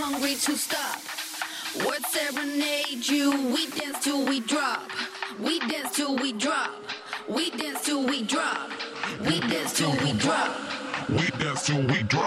hungry to stop. Words serenade you. We dance till we drop. We dance till we drop. We dance till we drop. We dance till we drop. We dance till we drop.